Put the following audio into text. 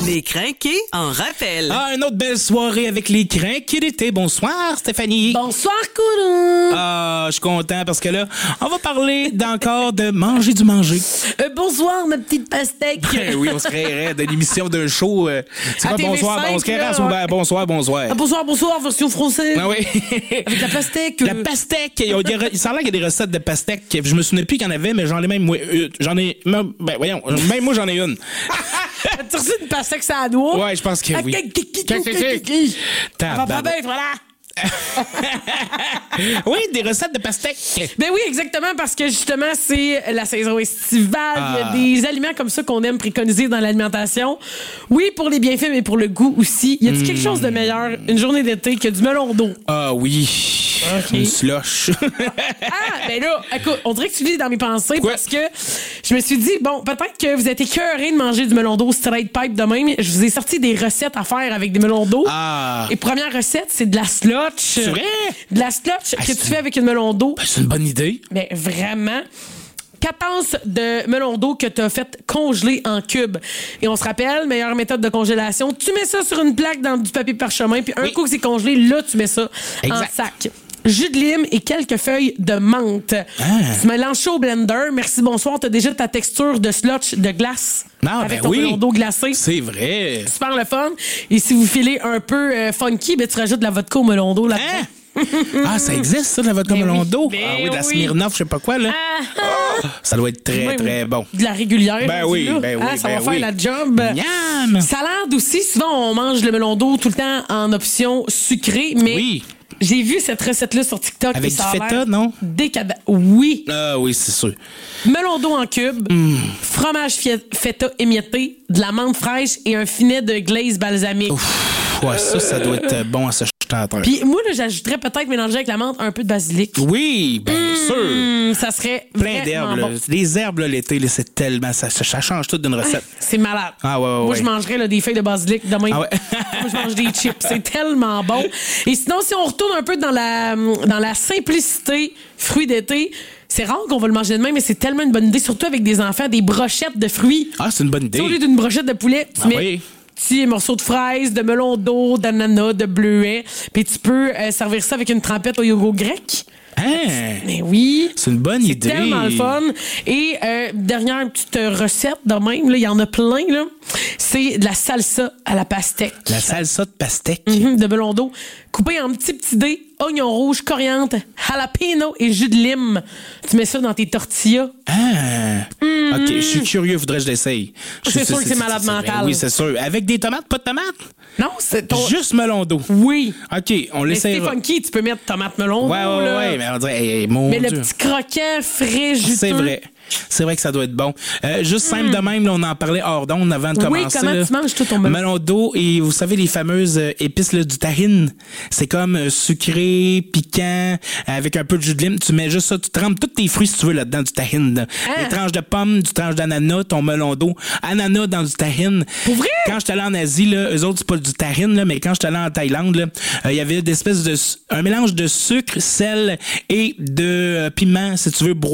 Les crinqués en rappel. Ah, une autre belle soirée avec les crinqués d'été. Bonsoir, Stéphanie. Bonsoir, Coulon. Ah, je suis content parce que là, on va parler d'encore de manger du manger. Bonsoir, ma petite pastèque. Ben oui, on se créerait de l'émission d'un show. C'est quoi, TV5, bonsoir? On se créerait à son là. bonsoir. Ah, bonsoir, version française. Ah oui. Avec la pastèque. La pastèque. Il semble qu'il y a des recettes de pastèque. Je me souvenais plus qu'il y en avait, mais j'en ai même. Ben voyons, même moi, j'en ai une. Tu reçu une pastèque ça noix? Ouais, je pense que oui. Ça va pas bien, voilà. Oui, des recettes de pastèque. Ben oui, exactement, parce que justement, c'est la saison estivale. Il y a des aliments comme ça qu'on aime préconiser dans l'alimentation. Oui, pour les bienfaits, mais pour le goût aussi. Y a-t-il quelque chose de meilleur, une journée d'été, que du melon d'eau? Ah oui. Okay. Une slush. Ben là, écoute, on dirait que tu lis dans mes pensées. Quoi? Parce que je me suis dit, bon, peut-être que vous êtes écœurés de manger du melon d'eau straight pipe de même. Je vous ai sorti des recettes à faire avec des melons d'eau. Ah. Et première recette, c'est de la slotch. C'est vrai? De la slotch que tu fais avec une melon d'eau. Ben, c'est une bonne idée. Mais vraiment. 4 tasses de melon d'eau que tu as fait congeler en cubes. Et on se rappelle, meilleure méthode de congélation, tu mets ça sur une plaque dans du papier parchemin, puis un coup que c'est congelé, là, tu mets ça en sac. Jus de lime et quelques feuilles de menthe. Tu mélanges ça au blender. Merci, bonsoir. Tu as déjà ta texture de slotch de glace. Non, avec ben ton oui. melon d'eau glacé. C'est vrai. Super le fun. Et si vous filez un peu funky, ben, tu rajoutes de la vodka au melon d'eau là-dedans. Hein? Ah, ça existe, ça, de la vodka melon d'eau? Ben Ah oui, de la oui. Smirnoff, je sais pas quoi, là. Ça doit être très, Même très bon. De la régulière. Ben oui, là. ben oui, ça ben va faire oui. la job. Miam! Salade aussi. Souvent, on mange le melon d'eau tout le temps en option sucrée, mais Oui. j'ai vu cette recette-là sur TikTok. Avec et ça du a feta, l'air non? décadent. Oui. Ah oui, c'est sûr. Melon d'eau en cube, fromage feta émietté, de la menthe fraîche et un filet de glaze balsamique. Ouais, ça doit être bon à se jeter à terre. Puis moi, là, j'ajouterais peut-être mélanger avec la menthe un peu de basilic. Oui, bien sûr. Ça serait Plein vraiment d'herbes, là. bon. Les herbes, là, l'été, là, c'est tellement... Ça change tout d'une recette. C'est malade. Ah ouais, Moi, je mangerais là, des feuilles de basilic demain. Ah ouais. Moi, je mange des chips. C'est tellement bon. Et sinon, si on retourne un peu dans la simplicité, fruits d'été, c'est rare qu'on va le manger demain, mais c'est tellement une bonne idée, surtout avec des enfants, des brochettes de fruits. Ah, c'est une bonne idée. Tu sais, au lieu d'une brochette de poulet, tu mets oui. petits morceaux de fraises, de melon d'eau, d'ananas, de bleuets. Puis tu peux servir ça avec une trempette au yogourt grec. Hein? Mais oui. C'est une bonne idée. C'est tellement le fun. Et dernière petite recette de même, il y en a plein, là. C'est de la salsa à la pastèque. La salsa de pastèque. De melon d'eau. Coupé en petits dés, oignons rouges, coriandre, jalapeno et jus de lime. Tu mets ça dans tes tortillas. Ah! OK, je suis curieux, faudrait que je l'essaye. C'est sûr que c'est malade mental. Oui, c'est sûr. Avec des tomates, pas de tomates? Non, c'est ton... Juste melon d'eau. Oui. OK, on Mais si t'es l'essaye. funky, tu peux mettre tomate melon d'eau, là. Ouais, mais on dirait, hey, mon Mais Dieu. le petit croquant, frais, juteux. C'est vrai. C'est vrai que ça doit être bon. Juste simple de même, là, on en parlait hors d'onde avant de Oui, commencer. comment là. tu manges tout ton melon? Melon d'eau et vous savez les fameuses épices là, du tahine. C'est comme sucré, piquant, avec un peu de jus de lime. Tu mets juste ça, tu trempes tous tes fruits si tu veux là-dedans du tahine. Là. Ah. Des tranches de pommes, du tranche d'ananas, ton melon d'eau, ananas dans du tahine. Pour vrai? Quand j'étais allé en Asie, là, eux autres c'est pas du tahine là, mais quand j'étais allé en Thaïlande, là, il y avait un mélange de sucre, sel et de piment si tu veux